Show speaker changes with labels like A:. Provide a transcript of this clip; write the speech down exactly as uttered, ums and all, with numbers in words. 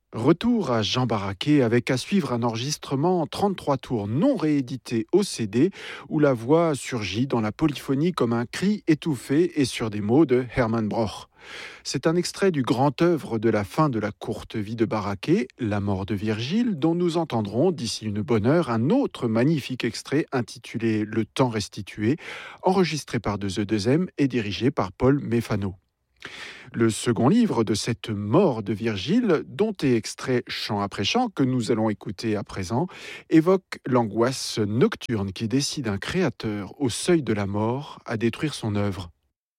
A: Retour à Jean Barraquet avec à suivre un enregistrement en trente-trois tours non réédité au C D où la voix surgit dans la polyphonie comme un cri étouffé et sur des mots de Hermann Broch. C'est un extrait du grand œuvre de la fin de la courte vie de Barraquet, La mort de Virgile, dont nous entendrons d'ici une bonne heure un autre magnifique extrait intitulé Le temps restitué, enregistré par De deux M et dirigé par Paul Méfano. Le second livre de cette mort de Virgile, dont est extrait chant après chant, que nous allons écouter à présent, évoque l'angoisse nocturne qui décide un créateur au seuil de la mort à détruire son œuvre.